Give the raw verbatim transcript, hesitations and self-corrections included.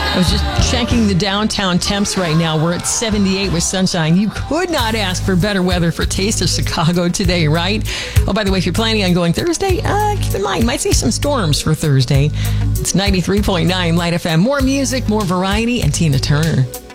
I was just checking the downtown temps right now. We're at seventy-eight with sunshine. You could not ask for better weather for Taste of Chicago today, right? Oh, by the way, if you're planning on going Thursday, uh, keep in mind, you might see some storms for Thursday. It's ninety-three point nine Light F M. More music, more variety, and Tina Turner.